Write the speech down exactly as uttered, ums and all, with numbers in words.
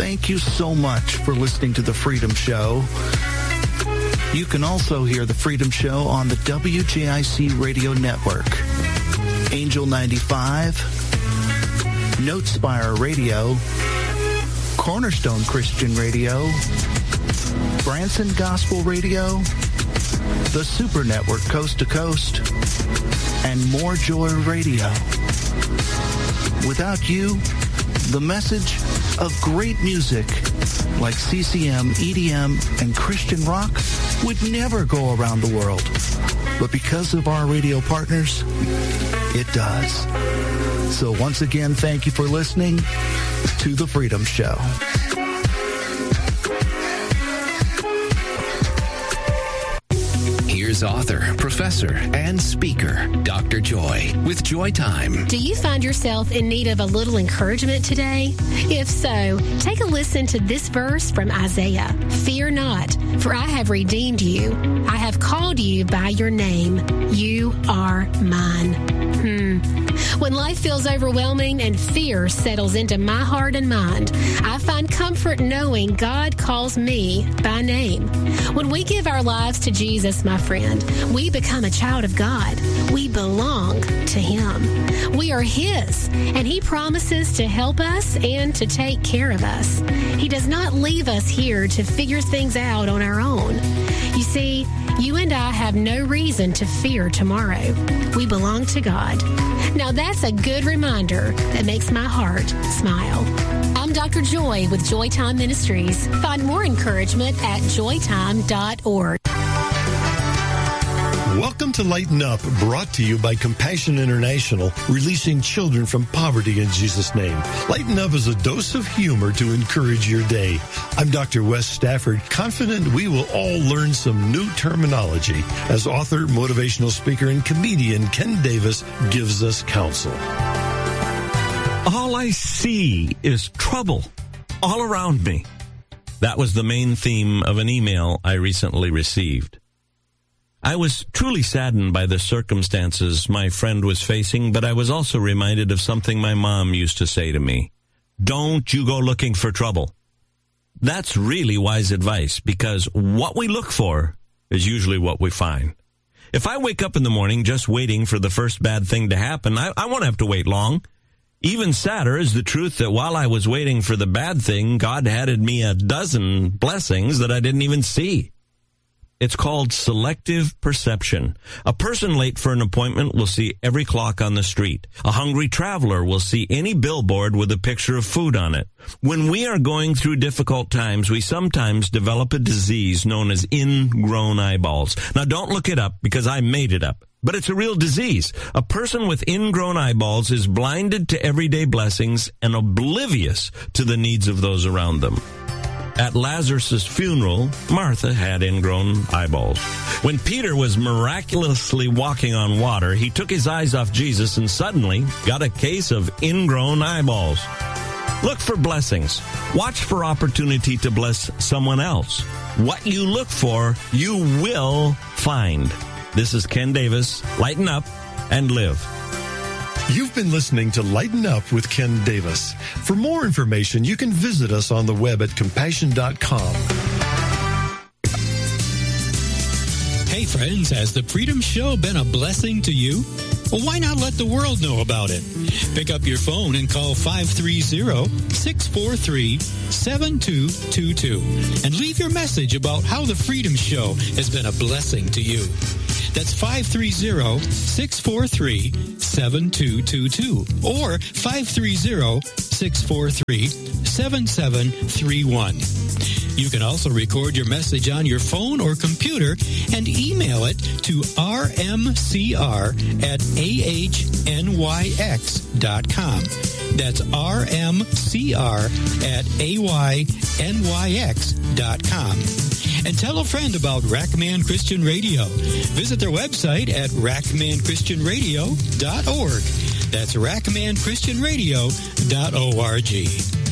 Thank you so much for listening to The Freedom Show. You can also hear The Freedom Show on the W J I C Radio Network, Angel ninety-five, Notespire Radio, Cornerstone Christian Radio, Branson Gospel Radio, the Super Network Coast to Coast, and More Joy Radio. Without you, the message of great music like C C M, E D M, and Christian rock would never go around the world. But because of our radio partners, it does. So once again, thank you for listening to The Freedom Show. Here's author, professor, and speaker, Doctor Joy, with Joy Time. Do you find yourself in need of a little encouragement today? If so, take a listen to this verse from Isaiah. Fear not, for I have redeemed you. I have called you by your name. You are mine. Hmm. When life feels overwhelming and fear settles into my heart and mind, I find comfort knowing God calls me by name. When we give our lives to Jesus, my friend, we become a child of God. We belong to Him. We are His, and He promises to help us and to take care of us. He does not leave us here to figure things out on our own. You see, you and I have no reason to fear tomorrow. We belong to God. Now that's a good reminder that makes my heart smile. I'm Doctor Joy with Joytime Ministries. Find more encouragement at joytime dot org. Welcome to Lighten Up, brought to you by Compassion International, releasing children from poverty in Jesus' name. Lighten Up is a dose of humor to encourage your day. I'm Doctor Wes Stafford, confident we will all learn some new terminology as author, motivational speaker, and comedian Ken Davis gives us counsel. All I see is trouble all around me. That was the main theme of an email I recently received. I was truly saddened by the circumstances my friend was facing, but I was also reminded of something my mom used to say to me. Don't you go looking for trouble. That's really wise advice, because what we look for is usually what we find. If I wake up in the morning just waiting for the first bad thing to happen, I, I won't have to wait long. Even sadder is the truth that while I was waiting for the bad thing, God handed me a dozen blessings that I didn't even see. It's called selective perception. A person late for an appointment will see every clock on the street. A hungry traveler will see any billboard with a picture of food on it. When we are going through difficult times, we sometimes develop a disease known as ingrown eyeballs. Now, don't look it up because I made it up, but it's a real disease. A person with ingrown eyeballs is blinded to everyday blessings and oblivious to the needs of those around them. At Lazarus' funeral, Martha had ingrown eyeballs. When Peter was miraculously walking on water, he took his eyes off Jesus and suddenly got a case of ingrown eyeballs. Look for blessings. Watch for opportunity to bless someone else. What you look for, you will find. This is Ken Davis. Lighten up and live. You've been listening to Lighten Up with Ken Davis. For more information, you can visit us on the web at compassion dot com. Hey friends, has the Freedom Show been a blessing to you? Well, why not let the world know about it? Pick up your phone and call five three zero, six four three, seven two two two and leave your message about how the Freedom Show has been a blessing to you. That's five three zero, six four three, seven two two two or five three zero, six four three, seven seven three one. You can also record your message on your phone or computer and email it to r m c r at a h n y x dot com. That's r m c r at a y n y x dot com. And tell a friend about Rackman Christian Radio. Visit their website at rackman christian radio dot org. That's rackman christian radio dot org.